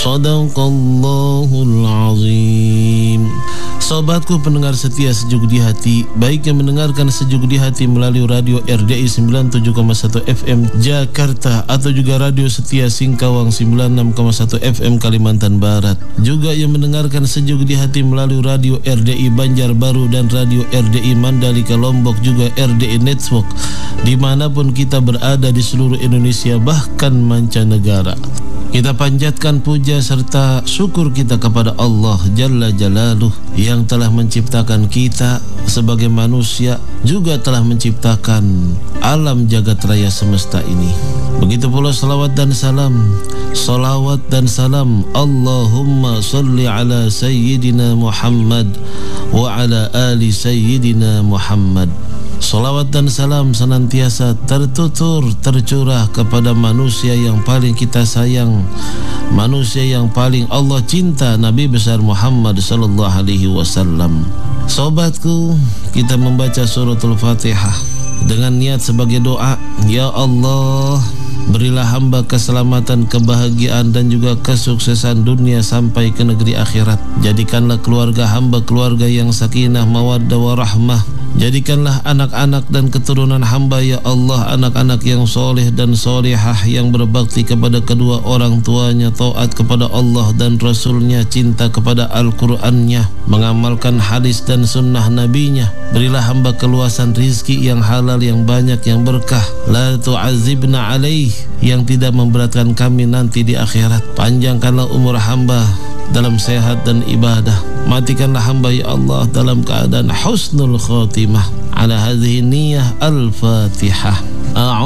Shadaqallahul azim. Sobatku pendengar setia Sejuk di Hati, baik yang mendengarkan Sejuk di Hati melalui radio RDI 97,1 FM Jakarta atau juga radio setia Singkawang 96,1 FM Kalimantan Barat, juga yang mendengarkan Sejuk di Hati melalui radio RDI Banjarbaru dan radio RDI Mandalika Lombok, juga RDI Network, dimanapun kita berada di seluruh Indonesia bahkan mancanegara. Kita panjatkan puja serta syukur kita kepada Allah Jalla Jalaluh yang telah menciptakan kita sebagai manusia, juga telah menciptakan alam jagat raya semesta ini. Begitu pula salawat dan salam Allahumma salli ala Sayyidina Muhammad wa ala ali Sayyidina Muhammad. Salawat dan salam senantiasa tertutur tercurah kepada manusia yang paling kita sayang, manusia yang paling Allah cinta, Nabi besar Muhammad sallallahu alaihi wasallam. Sobatku, kita membaca suratul Fatihah dengan niat sebagai doa. Ya Allah, berilah hamba keselamatan, kebahagiaan dan juga kesuksesan dunia sampai ke negeri akhirat. Jadikanlah keluarga hamba keluarga yang sakinah, mawaddah warahmah. Jadikanlah anak-anak dan keturunan hamba ya Allah anak-anak yang soleh dan solehah, yang berbakti kepada kedua orang tuanya, taat kepada Allah dan Rasulnya, cinta kepada Al-Qur'annya, mengamalkan hadis dan sunnah nabinya. Berilah hamba keluasan rizki yang halal, yang banyak, yang berkah. La tu'azibna alaih, yang tidak memberatkan kami nanti di akhirat. Panjangkanlah umur hamba dalam sehat dan ibadah. Matikanlah hamba ya Allah dalam keadaan husnul khatimah. Ala hadhihi niyyah al-Fatihah.